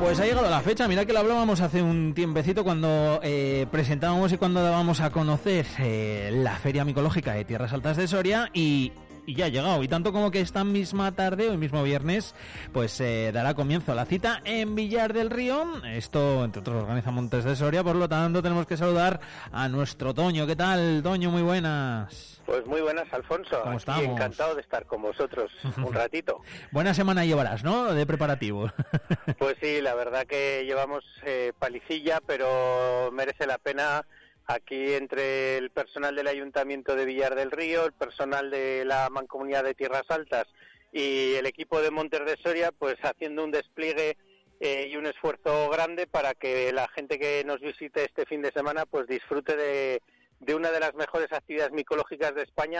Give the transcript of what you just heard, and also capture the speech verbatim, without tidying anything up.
Pues ha llegado la fecha, mira que lo hablábamos hace un tiempecito cuando eh, presentábamos y cuando dábamos a conocer eh, la Feria Micológica de Tierras Altas de Soria y, y ya ha llegado. Y tanto como que esta misma tarde, hoy mismo viernes, pues eh, dará comienzo la cita en Villar del Río. Esto, entre otros, organiza Montes de Soria, por lo tanto tenemos que saludar a nuestro Toño. ¿Qué tal, Toño? Muy buenas. Pues muy buenas, Alfonso. ¿Cómo Aquí estamos? Encantado de estar con vosotros un ratito. Buena semana llevarás, ¿no? De preparativos. Pues sí, la verdad que llevamos eh, palicilla, pero merece la pena. Aquí entre el personal del Ayuntamiento de Villar del Río, el personal de la Mancomunidad de Tierras Altas y el equipo de Montes de Soria, pues haciendo un despliegue eh, y un esfuerzo grande para que la gente que nos visite este fin de semana pues disfrute de, de una de las mejores actividades micológicas de España.